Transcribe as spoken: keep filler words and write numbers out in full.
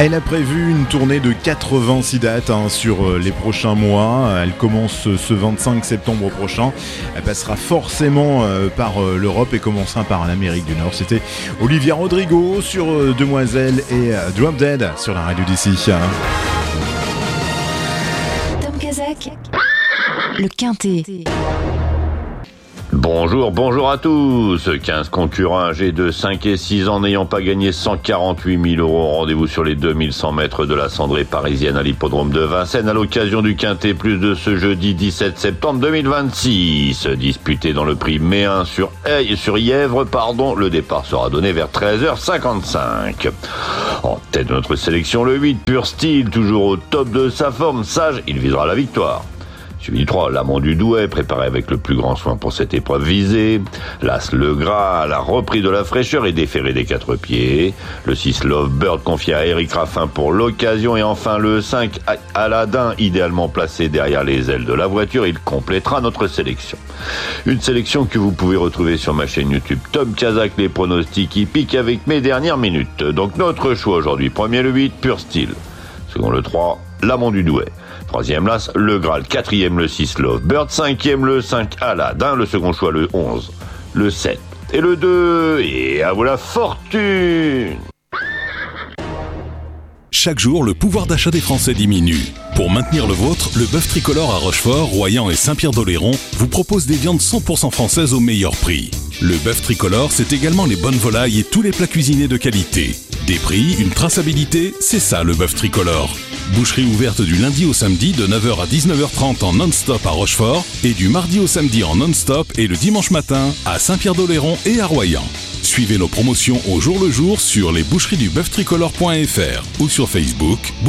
Elle a prévu une tournée de quatre-vingt-six dates hein, sur les prochains mois. Elle commence ce vingt-cinq septembre prochain. Elle passera forcément euh, par euh, l'Europe et commencera par l'Amérique du Nord. C'était Olivia Rodrigo sur euh, Demoiselle et euh, Drop Dead sur la radio d'ici. Tom Kazak, le Quintet. Bonjour, bonjour à tous. quinze concurrents âgés de cinq et six ans n'ayant pas gagné cent quarante-huit mille euros. Rendez-vous sur les deux mille cent mètres de la cendrée parisienne à l'hippodrome de Vincennes à l'occasion du Quintet Plus de ce jeudi dix-sept septembre deux mille vingt-six. Disputé dans le prix Méun sur, hey, sur Yèvre, pardon, le départ sera donné vers treize heures cinquante-cinq. En tête de notre sélection, le huit, Pur Style, toujours au top de sa forme. Sage, il visera la victoire. Suivi du trois, l'Amant du Douai, préparé avec le plus grand soin pour cette épreuve visée. L'As Le Gras a repris de la fraîcheur et déféré des quatre pieds. Le six, Love Bird, confié à Eric Raffin pour l'occasion. Et enfin le cinq, Aladdin, idéalement placé derrière les ailes de la voiture. Il complétera notre sélection. Une sélection que vous pouvez retrouver sur ma chaîne YouTube Tom Kazak, les pronostics hippiques avec mes dernières minutes. Donc notre choix aujourd'hui, premier le huit, Pur Style. Second le trois, l'Amant du Douai. Troisième l'As, le Graal. Quatrième le six, Love Bird. Cinquième le cinq, Aladdin. Le second choix le onze, le sept et le deux. Et à vous la fortune! Chaque jour, le pouvoir d'achat des Français diminue. Pour maintenir le vôtre, le bœuf tricolore à Rochefort, Royan et Saint-Pierre-d'Oléron vous propose des viandes cent pour cent françaises au meilleur prix. Le bœuf tricolore, c'est également les bonnes volailles et tous les plats cuisinés de qualité. Des prix, une traçabilité, c'est ça le bœuf tricolore. Boucherie ouverte du lundi au samedi de neuf heures à dix-neuf heures trente en non-stop à Rochefort et du mardi au samedi en non-stop et le dimanche matin à Saint-Pierre-d'Oléron et à Royan. Suivez nos promotions au jour le jour sur les boucheries du bœuf tricolore point f r ou sur Facebook.